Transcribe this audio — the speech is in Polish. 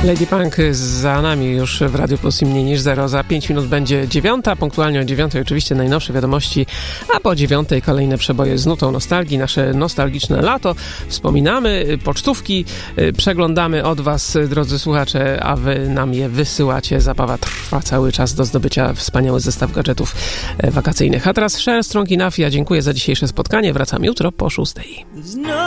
Lady Punk za nami już w Radiu Plus i mniej niż 0. Za 5 minut będzie 9, punktualnie o 9 oczywiście najnowsze wiadomości, a po 9 kolejne przeboje z nutą nostalgii, nasze nostalgiczne lato. Wspominamy, pocztówki przeglądamy od was, drodzy słuchacze, a wy nam je wysyłacie. Zabawa trwa cały czas do zdobycia wspaniały zestaw gadżetów wakacyjnych. A teraz Share Strong Enough. Ja dziękuję za dzisiejsze spotkanie. Wracam jutro po 6.